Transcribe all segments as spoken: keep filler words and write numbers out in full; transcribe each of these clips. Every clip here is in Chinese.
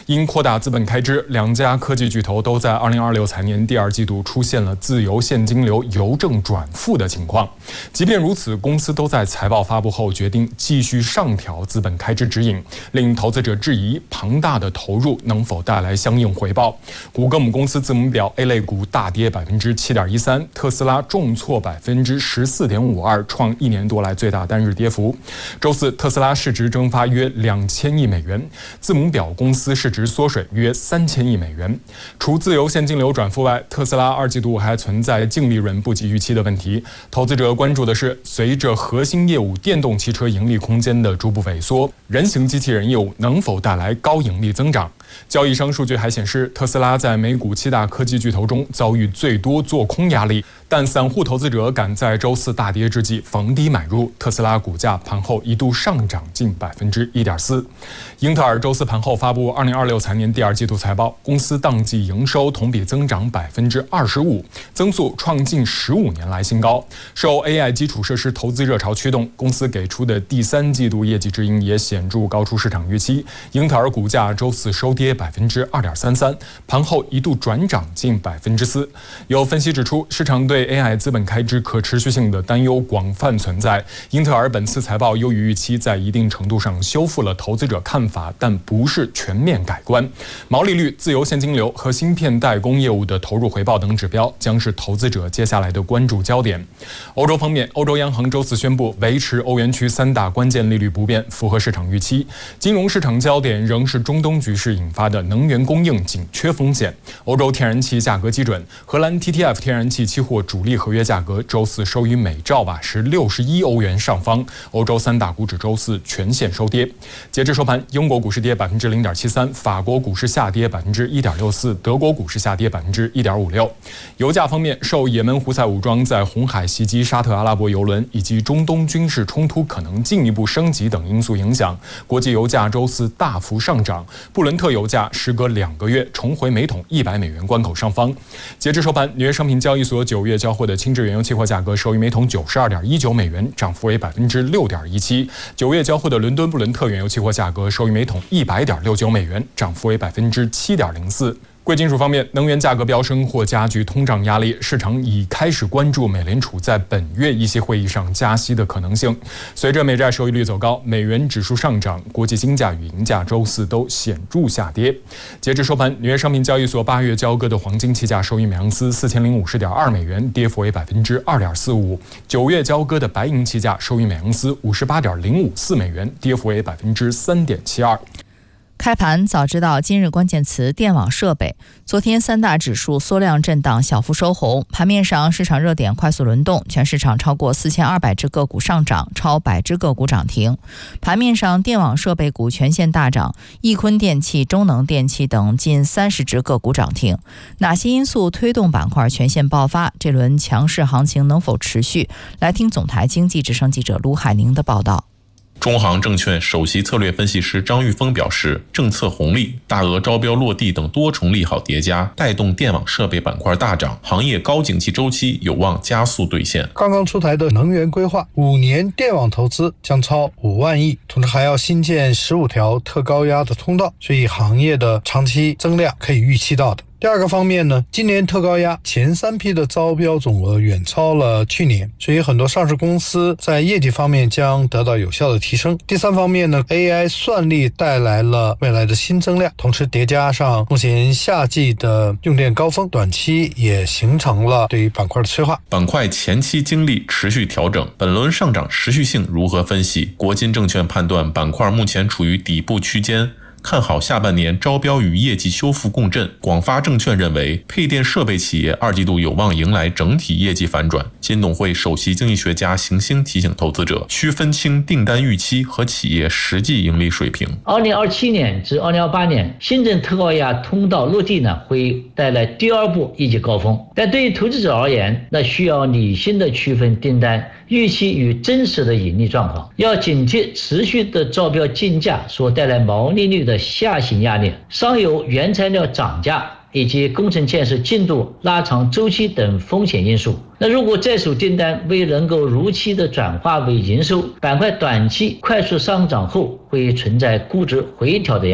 因扩大资本开支，两家科技巨头都在二零二六财年第二季度出现了自由现金流由正转负的情况。即便如此，公司都在财报发布后决定继续上调资本开支指引，令投资者质疑庞大的投入能否带来相应回报。谷歌母公司字母表 A 类股大跌百分之七点一三，特斯拉重挫百分之十四点五二，创一年多来最大单日跌幅。周四，特斯拉市值蒸发约两千亿美元，字母表公司市值缩水约三千亿美元。除自由现金流转负外，特斯拉二季度还存在净利润不及预期的问题。投资者关注的是，随着核心业务电动汽车盈利空间的逐步萎缩，人形机器人业务能否带来高盈利增长？交易商数据还显示，特斯拉在美股七大科技巨头中遭遇最多做空压力，但散户投资者赶在周四大跌之际逢低买入，特斯拉股价盘后一度上涨近百分之一点四。英特尔周四盘后发布二零二六财年第二季度财报，公司当季营收同比增长百分之二十五，增速创近十五年来新高。受 A I 基础设施投资热潮驱动，公司给出的第三季度业绩指引也显著高出市场预期。英特尔股价周四收跌百分之二点三三，盘后一度转涨近百分之四。有分析指出，市场对 A I 资本开支可持续性的担忧广泛存在。英特尔本次财报优于预期，在一定程度上修复了投资者看法，但不是全面改观。毛利率、自由现金流和芯片代工业务的投入回报等指标将是投资者接下来的关注焦点。欧洲方面，欧洲央行周四宣布维持欧元区三大关键利率不变，符合市场预期。金融市场焦点仍是中东局势引发的能源供应紧缺风险。欧洲天然气价格基准，荷兰 T T F 天然气期货主力合约价格周四收于每兆瓦时六十一欧元上方。欧洲三大股指周四全线收跌。截至收盘，英国股市跌百分之零点七三，法国股市下跌百分之一点六四，德国股市下跌百分之一点五六。油价方面，受也门胡塞武装在红海袭击沙特阿拉伯油轮以及中东军事冲突可能进一步升级等因素影响，国际油价周四大幅上涨。布伦特油价时隔两个月重回每桶一百美元关口上方。截至收盘，纽约商品交易所九月交货的轻质原油期货价格收于每桶九十二点一九美元，涨幅为百分之六点一七。九月交货的伦敦布伦特原油期货价格收于每桶一百点六九美元，涨幅为百分之七点零四。贵金属方面，能源价格飙升或加剧通胀压力，市场已开始关注美联储在本月议息会议上加息的可能性。随着美债收益率走高，美元指数上涨，国际金价与银价周四都显著下跌。截至收盘，纽约商品交易所八月交割的黄金期价收于每盎司四千零五十点二美元，跌幅为百分之二点四五。九月交割的白银期价收于每盎司五十八点零五四美元，跌幅为百分之三点七二。 开盘早知道今日关键词电网设备。昨天三大指数缩量震荡，小幅收红。盘面上，市场热点快速轮动，全市场超过四千二百只个股上涨，超百只个股涨停。盘面上，电网设备股全线大涨，易坤电器、中能电器等近三十只个股涨停。哪些因素推动板块全线爆发？这轮强势行情能否持续？来听总台经济之声记者卢海宁的报道。 中航证券首席策略分析师张玉峰表示，政策红利、大额招标落地等多重利好叠加，带动电网设备板块大涨，行业高景气周期有望加速兑现。 刚刚出台的能源规划，五年电网投资将超五万亿，同时还要新建十五条特高压的通道，所以行业的长期增量可以预期到的。第二个方面呢，今年特高压前三批的招标总额远超了去年，所以很多上市公司在业绩方面将得到有效的提升。第三方面呢 ，A I 算力带来了未来的新增量，同时叠加上目前夏季的用电高峰，短期也形成了对于板块的催化。 板块前期经历持续调整，本轮上涨持续性如何分析？国金证券判断板块目前处于底部区间，看好下半年招标与业绩修复共振。广发证券认为，配电设备企业二季度有望迎来整体业绩反转。金董会首席经济学家邢星提醒投资者，需分清订单预期和企业实际盈利水平。 二零二七年至二零二八年，新增特高压通道落地呢，会带来第二步业绩高峰。但对于投资者而言，那需要理性的区分订单预期与真实的盈利状况，要警惕持续的招标竞价所带来毛利率的下行压力，上游原材料涨价以及工程建设进度拉长周期等风险因素。那如果在手订单未能够如期的转化为营收，板块短期快速上涨后会存在估值回调的压力。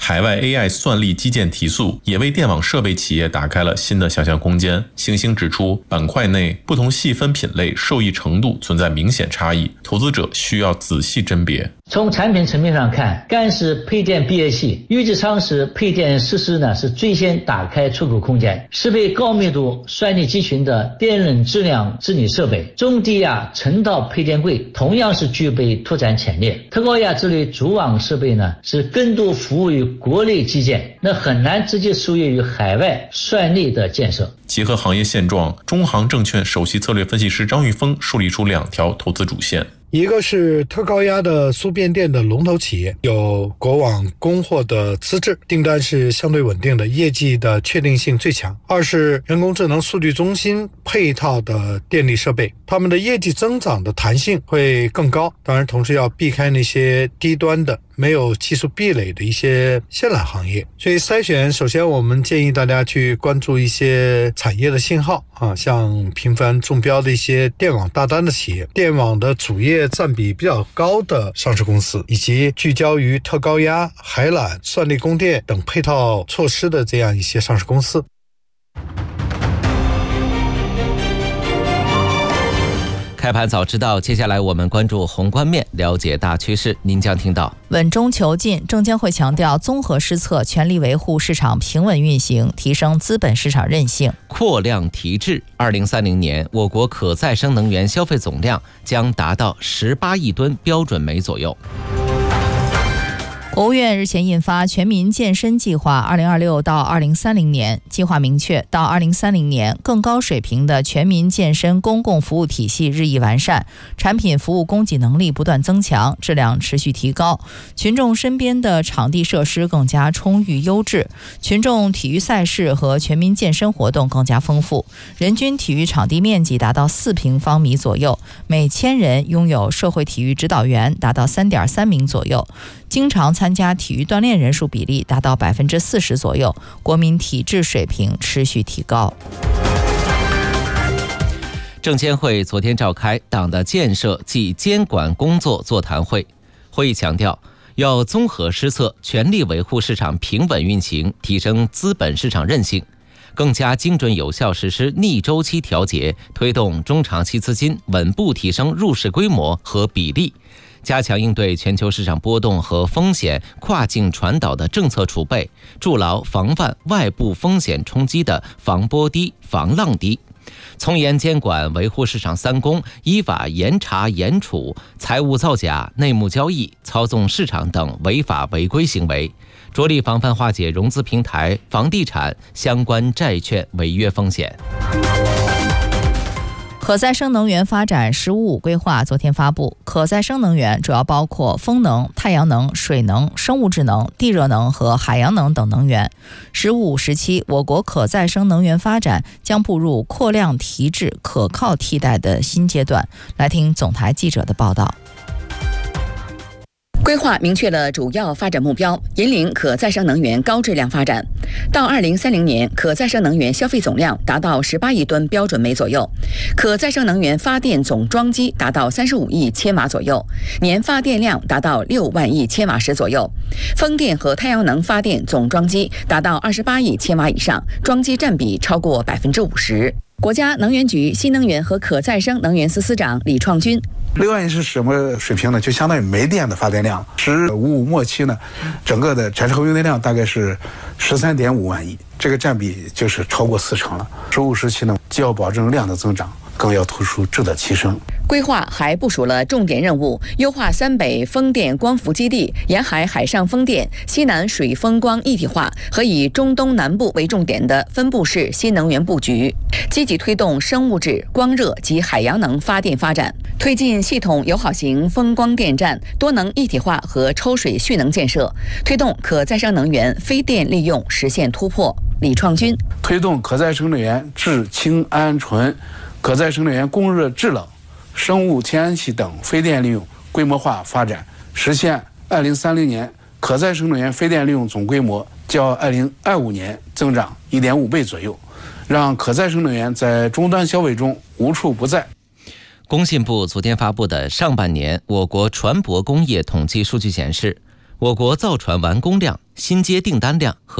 海外 A I 算力基建提速，也为电网设备企业打开了新的想象空间。星星指出，板块内不同细分品类受益程度存在明显差异，投资者需要仔细甄别。 从产品层面上看，干式配电闭合器、预制舱式配电设施呢是最先打开出口空间，适配高密度算力集群的电冷质量治理设备。中低压成道配电柜同样是具备拓展潜力。特高压这类主网设备呢是更多服务于国内基建，那很难直接受益于海外算力的建设。 结合行业现状，中航证券首席策略分析师张玉峰树立出两条投资主线。 一个是特高压的输变电的龙头企业，有国网供货的资质，订单是相对稳定的，业绩的确定性最强。二是人工智能数据中心配套的电力设备，他们的业绩增长的弹性会更高，当然同时要避开那些低端的没有技术壁垒的一些线缆行业。所以筛选，首先我们建议大家去关注一些产业的信号啊，像频繁中标的一些电网大单的企业，电网的主业占比比较高的上市公司，以及聚焦于特高压、海缆、算力供电等配套措施的这样一些上市公司。 开盘早知道，接下来我们关注宏观面，了解大趋势。您将听到稳中求进，证监会强调综合施策，全力维护市场平稳运行，提升资本市场韧性。 扩量提质，二零三零年我国可再生能源消费总量将达到十八亿吨标准煤左右。 国务院日前印发《全民健身计划（二零二六到二零三零年）》，计划明确，到二零三零年，更高水平的全民健身公共服务体系日益完善，产品服务供给能力不断增强，质量持续提高，群众身边的场地设施更加充裕优质，群众体育赛事和全民健身活动更加丰富，人均体育场地面积达到四平方米左右，每千人拥有社会体育指导员达到三点三名左右，经常参加体育锻炼人数比例达到百分之四十左右，国民体质水平持续提高。 证监会昨天召开党的建设暨监管工作座谈会，会议强调，要综合施策，全力维护市场平稳运行，提升资本市场韧性，更加精准有效实施逆周期调节，推动中长期资金稳步提升入市规模和比例，加强应对全球市场波动和风险跨境传导的政策储备，筑牢防范外部风险冲击的防波堤、防浪堤。从严监管维护市场三公，依法严查严处财务造假、内幕交易、操纵市场等违法违规行为，着力防范化解融资平台、房地产相关债券违约风险。 可再生能源发展“十五五”规划昨天发布，可再生能源主要包括风能、太阳能、水能、生物质能、地热能和海洋能等能源。“十五五”时期，我国可再生能源发展将步入扩量提质、可靠替代的新阶段。来听总台记者的报道。 规划明确了主要发展目标，引领可再生能源高质量发展。到二零三零年，可再生能源消费总量达到十八亿吨标准煤左右，可再生能源发电总装机达到三十五亿千瓦左右，年发电量达到六万亿千瓦时左右。风电和太阳能发电总装机达到二十八亿千瓦以上，装机占比超过百分之五十。国家能源局新能源和可再生能源司司长李创军。 六万亿是什么水平呢？就相当于煤电的发电量。十五五末期呢，整个的展示后用电量大概是十三点五万亿，这个占比就是超过四成了。十五时期呢，既要保证量的增长，更要突出质的提升。 规划还部署了重点任务，优化三北风电光伏基地、沿海海上风电、西南水风光一体化和以中东南部为重点的分布式新能源布局，积极推动生物质、光热及海洋能发电发展，推进系统友好型风光电站、多能一体化和抽水蓄能建设，推动可再生能源非电利用实现突破。李创军推动可再生能源制氢氨醇、可再生能源供热制冷、生物天然气等非电利用规模化发展，实现二零三零年可再生能源非电利用总规模较二零二五年增长一点五倍左右，让可再生能源在终端消费中无处不在。 工信部昨天发布的上半年我国船舶工业统计数据显示， 我国造船完工量、新接订单量和